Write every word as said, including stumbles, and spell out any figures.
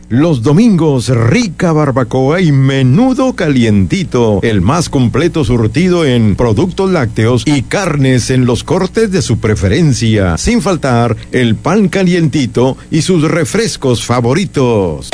Los domingos, rica barbacoa y menudo calientito. El más completo surtido en productos lácteos y carnes en los cortes de su preferencia. Sin faltar, el pan calientito y sus refrescos favoritos.